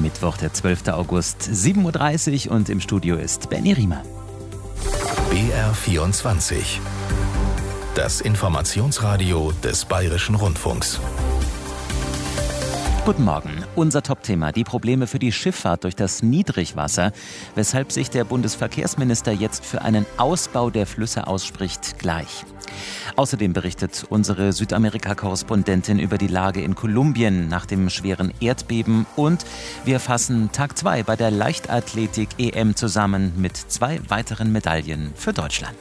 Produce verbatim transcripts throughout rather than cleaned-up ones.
Mittwoch, der zwölfte August, sieben Uhr dreißig und im Studio ist Benny Riemer. B R vierundzwanzig. Das Informationsradio des Bayerischen Rundfunks. Guten Morgen. Unser Topthema: die Probleme für die Schifffahrt durch das Niedrigwasser, weshalb sich der Bundesverkehrsminister jetzt für einen Ausbau der Flüsse ausspricht, gleich. Außerdem berichtet unsere Südamerika-Korrespondentin über die Lage in Kolumbien nach dem schweren Erdbeben und wir fassen Tag zwei bei der Leichtathletik-E M zusammen mit zwei weiteren Medaillen für Deutschland.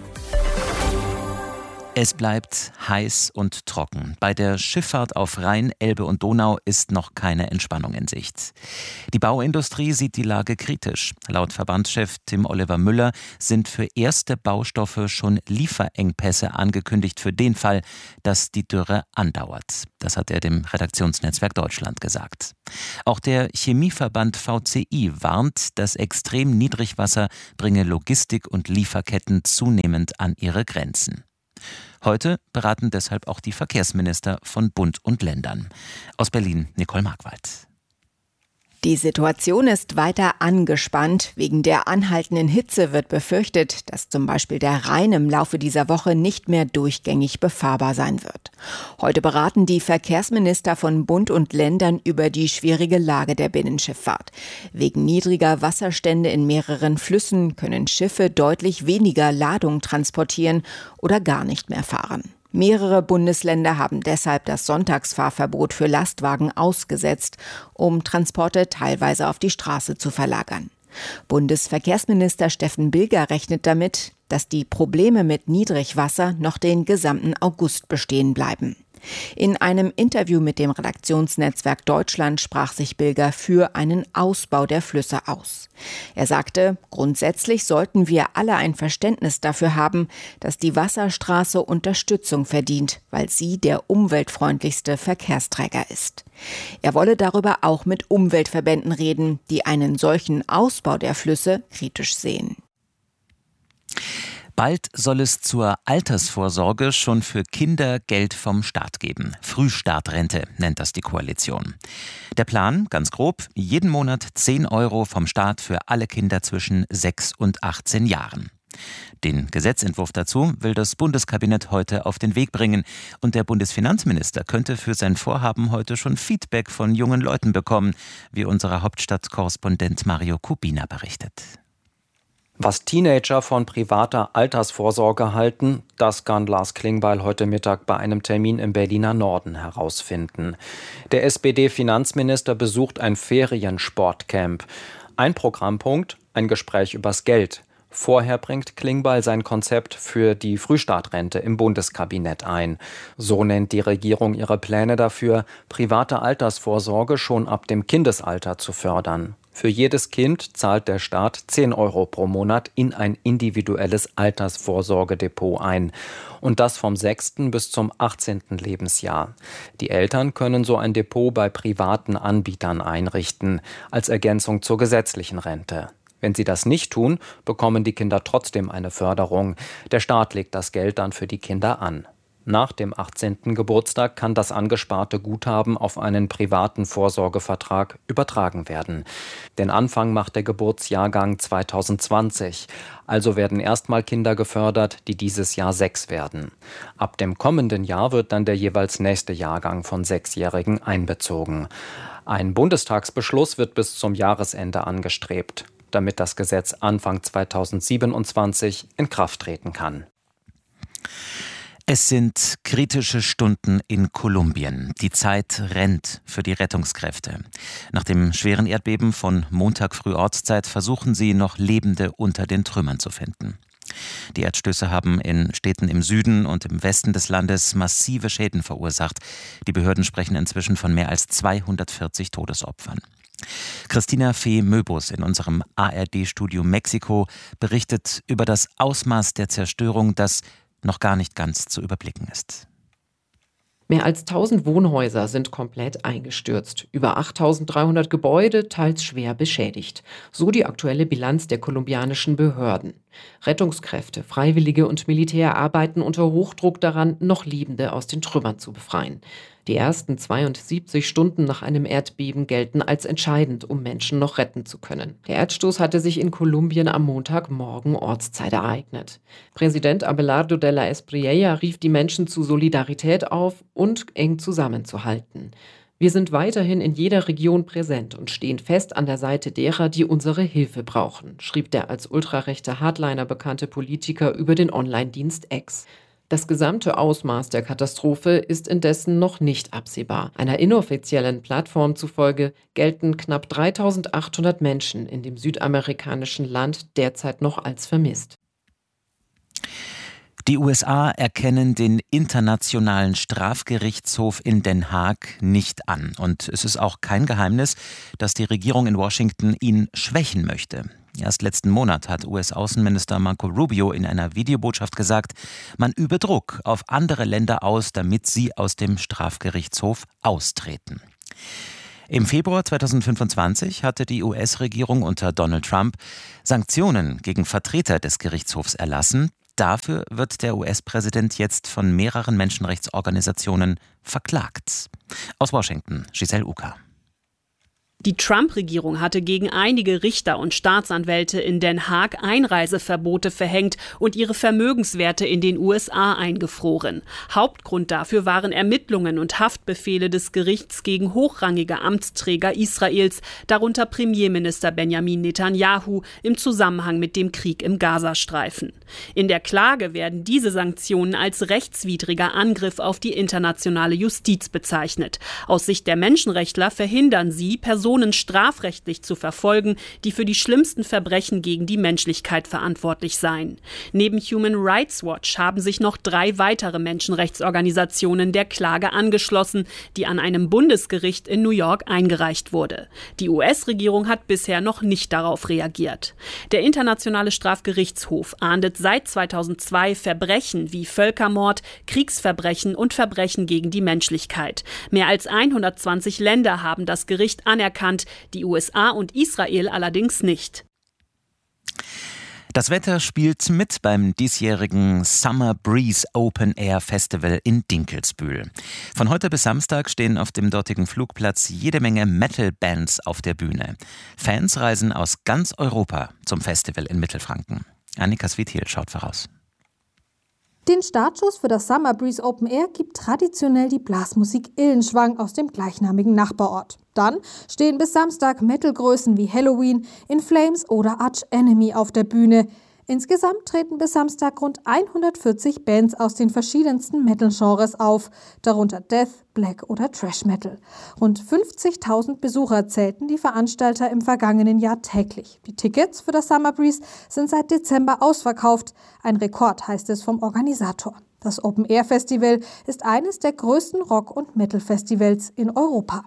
Es bleibt heiß und trocken. Bei der Schifffahrt auf Rhein, Elbe und Donau ist noch keine Entspannung in Sicht. Die Bauindustrie sieht die Lage kritisch. Laut Verbandschef Tim Oliver Müller sind für erste Baustoffe schon Lieferengpässe angekündigt für den Fall, dass die Dürre andauert. Das hat er dem Redaktionsnetzwerk Deutschland gesagt. Auch der Chemieverband V C I warnt, das extrem Niedrigwasser bringe Logistik und Lieferketten zunehmend an ihre Grenzen. Heute beraten deshalb auch die Verkehrsminister von Bund und Ländern. Aus Berlin Nicole Markwald. Die Situation ist weiter angespannt. Wegen der anhaltenden Hitze wird befürchtet, dass zum Beispiel der Rhein im Laufe dieser Woche nicht mehr durchgängig befahrbar sein wird. Heute beraten die Verkehrsminister von Bund und Ländern über die schwierige Lage der Binnenschifffahrt. Wegen niedriger Wasserstände in mehreren Flüssen können Schiffe deutlich weniger Ladung transportieren oder gar nicht mehr fahren. Mehrere Bundesländer haben deshalb das Sonntagsfahrverbot für Lastwagen ausgesetzt, um Transporte teilweise auf die Straße zu verlagern. Bundesverkehrsminister Steffen Bilger rechnet damit, dass die Probleme mit Niedrigwasser noch den gesamten August bestehen bleiben. In einem Interview mit dem Redaktionsnetzwerk Deutschland sprach sich Bilger für einen Ausbau der Flüsse aus. Er sagte, grundsätzlich sollten wir alle ein Verständnis dafür haben, dass die Wasserstraße Unterstützung verdient, weil sie der umweltfreundlichste Verkehrsträger ist. Er wolle darüber auch mit Umweltverbänden reden, die einen solchen Ausbau der Flüsse kritisch sehen. Bald soll es zur Altersvorsorge schon für Kinder Geld vom Staat geben. Frühstartrente nennt das die Koalition. Der Plan, ganz grob, jeden Monat zehn Euro vom Staat für alle Kinder zwischen sechs und achtzehn Jahren. Den Gesetzentwurf dazu will das Bundeskabinett heute auf den Weg bringen. Und der Bundesfinanzminister könnte für sein Vorhaben heute schon Feedback von jungen Leuten bekommen, wie unser Hauptstadtkorrespondent Mario Kubina berichtet. Was Teenager von privater Altersvorsorge halten, das kann Lars Klingbeil heute Mittag bei einem Termin im Berliner Norden herausfinden. Der S P D-Finanzminister besucht ein Feriensportcamp. Ein Programmpunkt, ein Gespräch übers Geld. Vorher bringt Klingbeil sein Konzept für die Frühstartrente im Bundeskabinett ein. So nennt die Regierung ihre Pläne dafür, private Altersvorsorge schon ab dem Kindesalter zu fördern. Für jedes Kind zahlt der Staat zehn Euro pro Monat in ein individuelles Altersvorsorgedepot ein. Und das vom sechsten bis zum achtzehnten Lebensjahr. Die Eltern können so ein Depot bei privaten Anbietern einrichten, als Ergänzung zur gesetzlichen Rente. Wenn sie das nicht tun, bekommen die Kinder trotzdem eine Förderung. Der Staat legt das Geld dann für die Kinder an. Nach dem achtzehnten Geburtstag kann das angesparte Guthaben auf einen privaten Vorsorgevertrag übertragen werden. Den Anfang macht der Geburtsjahrgang zweitausendzwanzig. Also werden erstmal Kinder gefördert, die dieses Jahr sechs werden. Ab dem kommenden Jahr wird dann der jeweils nächste Jahrgang von Sechsjährigen einbezogen. Ein Bundestagsbeschluss wird bis zum Jahresende angestrebt, damit das Gesetz Anfang zweitausendsiebenundzwanzig in Kraft treten kann. Es sind kritische Stunden in Kolumbien. Die Zeit rennt für die Rettungskräfte. Nach dem schweren Erdbeben von Montag früh Ortszeit versuchen sie, noch Lebende unter den Trümmern zu finden. Die Erdstöße haben in Städten im Süden und im Westen des Landes massive Schäden verursacht. Die Behörden sprechen inzwischen von mehr als zweihundertvierzig Todesopfern. Christina Fee-Möbus in unserem A R D-Studio Mexiko berichtet über das Ausmaß der Zerstörung, das noch gar nicht ganz zu überblicken ist. Mehr als tausend Wohnhäuser sind komplett eingestürzt. Über achttausenddreihundert Gebäude, teils schwer beschädigt. So die aktuelle Bilanz der kolumbianischen Behörden. Rettungskräfte, Freiwillige und Militär arbeiten unter Hochdruck daran, noch Lebende aus den Trümmern zu befreien. Die ersten zweiundsiebzig Stunden nach einem Erdbeben gelten als entscheidend, um Menschen noch retten zu können. Der Erdstoß hatte sich in Kolumbien am Montagmorgen Ortszeit ereignet. Präsident Abelardo de la Espriella rief die Menschen zu Solidarität auf und eng zusammenzuhalten. Wir sind weiterhin in jeder Region präsent und stehen fest an der Seite derer, die unsere Hilfe brauchen, schrieb der als ultrarechter Hardliner bekannte Politiker über den Online-Dienst X. Das gesamte Ausmaß der Katastrophe ist indessen noch nicht absehbar. Einer inoffiziellen Plattform zufolge gelten knapp dreitausendachthundert Menschen in dem südamerikanischen Land derzeit noch als vermisst. Die U S A erkennen den Internationalen Strafgerichtshof in Den Haag nicht an. Und es ist auch kein Geheimnis, dass die Regierung in Washington ihn schwächen möchte. Erst letzten Monat hat U S-Außenminister Marco Rubio in einer Videobotschaft gesagt, man übe Druck auf andere Länder aus, damit sie aus dem Strafgerichtshof austreten. Im Februar zweitausendfünfundzwanzig hatte die U S-Regierung unter Donald Trump Sanktionen gegen Vertreter des Gerichtshofs erlassen. Dafür wird der U S-Präsident jetzt von mehreren Menschenrechtsorganisationen verklagt. Aus Washington, Giselle Uka. Die Trump-Regierung hatte gegen einige Richter und Staatsanwälte in Den Haag Einreiseverbote verhängt und ihre Vermögenswerte in den U S A eingefroren. Hauptgrund dafür waren Ermittlungen und Haftbefehle des Gerichts gegen hochrangige Amtsträger Israels, darunter Premierminister Benjamin Netanyahu, im Zusammenhang mit dem Krieg im Gazastreifen. In der Klage werden diese Sanktionen als rechtswidriger Angriff auf die internationale Justiz bezeichnet. Aus Sicht der Menschenrechtler verhindern sie, Personen strafrechtlich zu verfolgen, die für die schlimmsten Verbrechen gegen die Menschlichkeit verantwortlich seien. Neben Human Rights Watch haben sich noch drei weitere Menschenrechtsorganisationen der Klage angeschlossen, die an einem Bundesgericht in New York eingereicht wurde. Die U S-Regierung hat bisher noch nicht darauf reagiert. Der Internationale Strafgerichtshof ahndet seit zweitausendzwei Verbrechen wie Völkermord, Kriegsverbrechen und Verbrechen gegen die Menschlichkeit. Mehr als hundertzwanzig Länder haben das Gericht anerkannt, die U S A und Israel allerdings nicht. Das Wetter spielt mit beim diesjährigen Summer Breeze Open Air Festival in Dinkelsbühl. Von heute bis Samstag stehen auf dem dortigen Flugplatz jede Menge Metal-Bands auf der Bühne. Fans reisen aus ganz Europa zum Festival in Mittelfranken. Annika Svithil schaut voraus. Den Startschuss für das Summer Breeze Open Air gibt traditionell die Blasmusik Illenschwang aus dem gleichnamigen Nachbarort. Dann stehen bis Samstag Metal-Größen wie Helloween, In Flames oder Arch Enemy auf der Bühne. Insgesamt treten bis Samstag rund hundertvierzig Bands aus den verschiedensten Metal-Genres auf, darunter Death, Black oder Thrash Metal. Rund fünfzigtausend Besucher zählten die Veranstalter im vergangenen Jahr täglich. Die Tickets für das Summer Breeze sind seit Dezember ausverkauft. Ein Rekord, heißt es vom Organisator. Das Open Air Festival ist eines der größten Rock- und Metal-Festivals in Europa.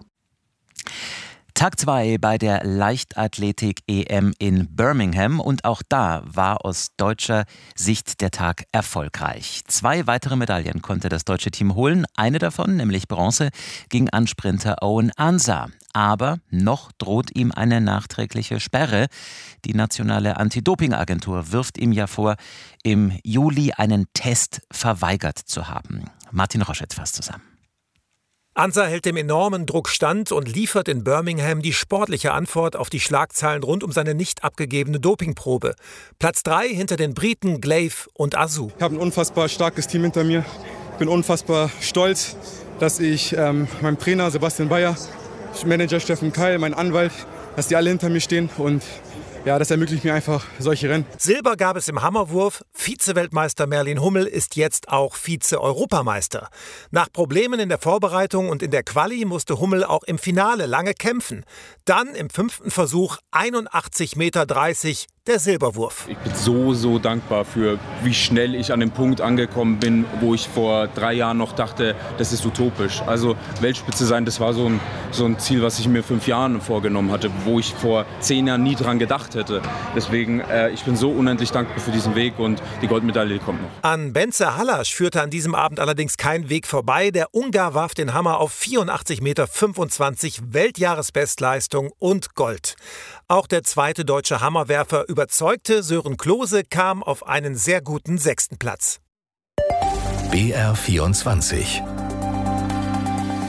Tag zwei bei der Leichtathletik-E M in Birmingham und auch da war aus deutscher Sicht der Tag erfolgreich. Zwei weitere Medaillen konnte das deutsche Team holen. Eine davon, nämlich Bronze, ging an Sprinter Owen Ansah. Aber noch droht ihm eine nachträgliche Sperre. Die nationale Anti-Doping-Agentur wirft ihm ja vor, im Juli einen Test verweigert zu haben. Martin Roschett fasst zusammen. Ansah hält dem enormen Druck stand und liefert in Birmingham die sportliche Antwort auf die Schlagzeilen rund um seine nicht abgegebene Dopingprobe. Platz drei hinter den Briten Glaive und Azu. Ich habe ein unfassbar starkes Team hinter mir. Ich bin unfassbar stolz, dass ich ähm, meinem Trainer Sebastian Bayer, Manager Steffen Keil, mein Anwalt, dass die alle hinter mir stehen und ja, das ermöglicht mir einfach solche Rennen. Silber gab es im Hammerwurf. Vize-Weltmeister Merlin Hummel ist jetzt auch Vize-Europameister. Nach Problemen in der Vorbereitung und in der Quali musste Hummel auch im Finale lange kämpfen. Dann im fünften Versuch einundachtzig Meter dreißig der Silberwurf. Ich bin so, so dankbar für, wie schnell ich an dem Punkt angekommen bin, wo ich vor drei Jahren noch dachte, das ist utopisch. Also Weltspitze sein, das war so ein, so ein Ziel, was ich mir fünf Jahren vorgenommen hatte, wo ich vor zehn Jahren nie dran gedacht hätte. Deswegen, äh, ich bin so unendlich dankbar für diesen Weg und die Goldmedaille kommt noch. An Bence Hallasch führte an diesem Abend allerdings kein Weg vorbei. Der Ungar warf den Hammer auf vierundachtzig Meter fünfundzwanzig, Weltjahresbestleistung und Gold. Auch der zweite deutsche Hammerwerfer überzeugte. Sören Klose kam auf einen sehr guten sechsten Platz. B R vierundzwanzig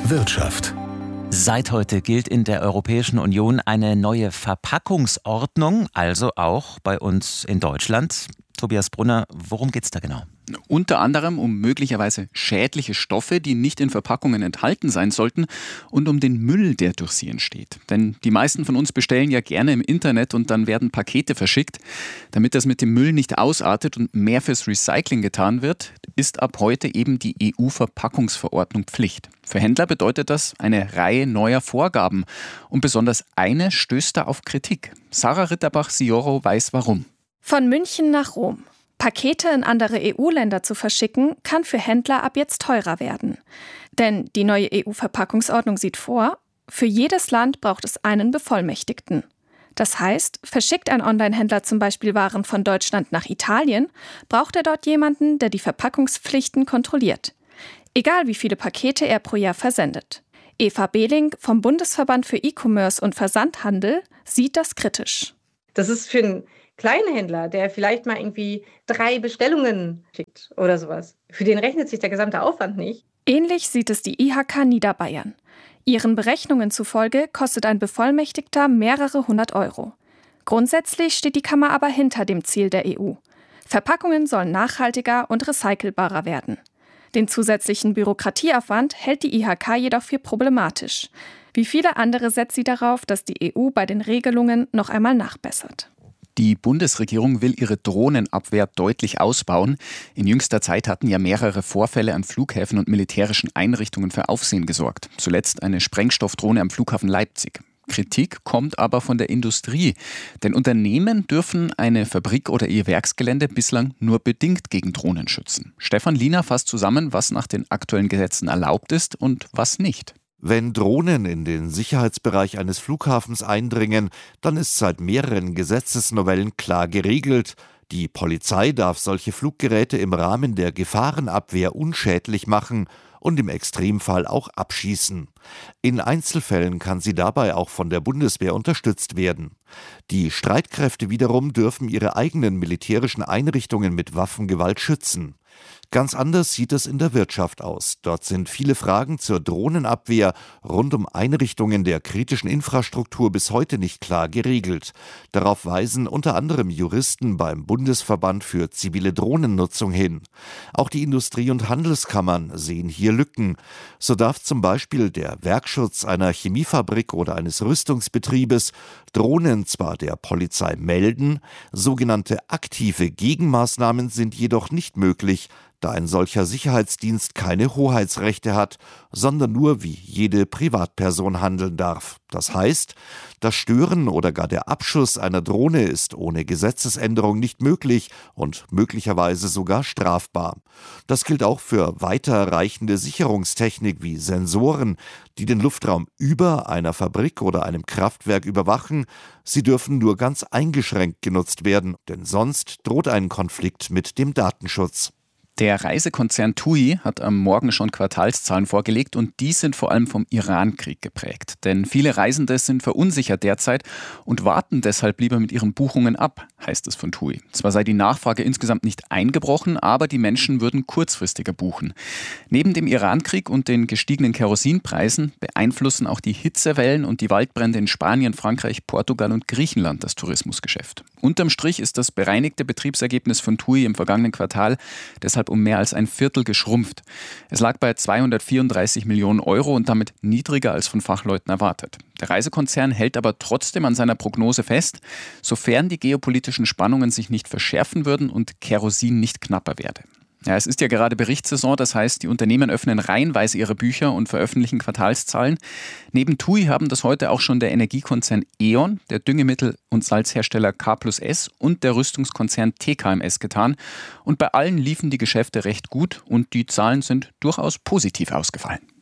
Wirtschaft. Seit heute gilt in der Europäischen Union eine neue Verpackungsordnung, also auch bei uns in Deutschland. Tobias Brunner, worum geht's da genau? Unter anderem um möglicherweise schädliche Stoffe, die nicht in Verpackungen enthalten sein sollten, und um den Müll, der durch sie entsteht. Denn die meisten von uns bestellen ja gerne im Internet und dann werden Pakete verschickt. Damit das mit dem Müll nicht ausartet und mehr fürs Recycling getan wird, ist ab heute eben die E U-Verpackungsverordnung Pflicht. Für Händler bedeutet das eine Reihe neuer Vorgaben. Und besonders eine stößt da auf Kritik. Sarah Ritterbach-Sioro weiß warum. Von München nach Rom. Pakete in andere E U-Länder zu verschicken, kann für Händler ab jetzt teurer werden. Denn die neue E U-Verpackungsordnung sieht vor, für jedes Land braucht es einen Bevollmächtigten. Das heißt, verschickt ein Online-Händler zum Beispiel Waren von Deutschland nach Italien, braucht er dort jemanden, der die Verpackungspflichten kontrolliert. Egal wie viele Pakete er pro Jahr versendet. Eva Behling vom Bundesverband für E-Commerce und Versandhandel sieht das kritisch. Das ist für einen kleinen Händler, der vielleicht mal irgendwie drei Bestellungen schickt oder sowas. Für den rechnet sich der gesamte Aufwand nicht. Ähnlich sieht es die I H K Niederbayern. Ihren Berechnungen zufolge kostet ein Bevollmächtigter mehrere hundert Euro. Grundsätzlich steht die Kammer aber hinter dem Ziel der E U. Verpackungen sollen nachhaltiger und recycelbarer werden. Den zusätzlichen Bürokratieaufwand hält die I H K jedoch für problematisch. Wie viele andere setzt sie darauf, dass die E U bei den Regelungen noch einmal nachbessert. Die Bundesregierung will ihre Drohnenabwehr deutlich ausbauen. In jüngster Zeit hatten ja mehrere Vorfälle an Flughäfen und militärischen Einrichtungen für Aufsehen gesorgt. Zuletzt eine Sprengstoffdrohne am Flughafen Leipzig. Kritik kommt aber von der Industrie. Denn Unternehmen dürfen eine Fabrik oder ihr Werksgelände bislang nur bedingt gegen Drohnen schützen. Stefan Liener fasst zusammen, was nach den aktuellen Gesetzen erlaubt ist und was nicht. Wenn Drohnen in den Sicherheitsbereich eines Flughafens eindringen, dann ist seit mehreren Gesetzesnovellen klar geregelt. Die Polizei darf solche Fluggeräte im Rahmen der Gefahrenabwehr unschädlich machen und im Extremfall auch abschießen. In Einzelfällen kann sie dabei auch von der Bundeswehr unterstützt werden. Die Streitkräfte wiederum dürfen ihre eigenen militärischen Einrichtungen mit Waffengewalt schützen. Ganz anders sieht es in der Wirtschaft aus. Dort sind viele Fragen zur Drohnenabwehr rund um Einrichtungen der kritischen Infrastruktur bis heute nicht klar geregelt. Darauf weisen unter anderem Juristen beim Bundesverband für zivile Drohnennutzung hin. Auch die Industrie- und Handelskammern sehen hier Lücken. So darf zum Beispiel der Werkschutz einer Chemiefabrik oder eines Rüstungsbetriebes Drohnen zwar der Polizei melden, sogenannte aktive Gegenmaßnahmen sind jedoch nicht möglich, da ein solcher Sicherheitsdienst keine Hoheitsrechte hat, sondern nur wie jede Privatperson handeln darf. Das heißt, das Stören oder gar der Abschuss einer Drohne ist ohne Gesetzesänderung nicht möglich und möglicherweise sogar strafbar. Das gilt auch für weiterreichende Sicherungstechnik wie Sensoren, die den Luftraum über einer Fabrik oder einem Kraftwerk überwachen. Sie dürfen nur ganz eingeschränkt genutzt werden, denn sonst droht ein Konflikt mit dem Datenschutz. Der Reisekonzern TUI hat am Morgen schon Quartalszahlen vorgelegt und die sind vor allem vom Iran-Krieg geprägt. Denn viele Reisende sind verunsichert derzeit und warten deshalb lieber mit ihren Buchungen ab, heißt es von TUI. Zwar sei die Nachfrage insgesamt nicht eingebrochen, aber die Menschen würden kurzfristiger buchen. Neben dem Iran-Krieg und den gestiegenen Kerosinpreisen beeinflussen auch die Hitzewellen und die Waldbrände in Spanien, Frankreich, Portugal und Griechenland das Tourismusgeschäft. Unterm Strich ist das bereinigte Betriebsergebnis von TUI im vergangenen Quartal deshalb um mehr als ein Viertel geschrumpft. Es lag bei zweihundertvierunddreißig Millionen Euro und damit niedriger als von Fachleuten erwartet. Der Reisekonzern hält aber trotzdem an seiner Prognose fest, sofern die geopolitischen Spannungen sich nicht verschärfen würden und Kerosin nicht knapper werde. Ja, es ist ja gerade Berichtssaison, das heißt, die Unternehmen öffnen reihenweise ihre Bücher und veröffentlichen Quartalszahlen. Neben TUI haben das heute auch schon der Energiekonzern E.ON, der Düngemittel- und Salzhersteller K plus S und der Rüstungskonzern T K M S getan. Und bei allen liefen die Geschäfte recht gut und die Zahlen sind durchaus positiv ausgefallen.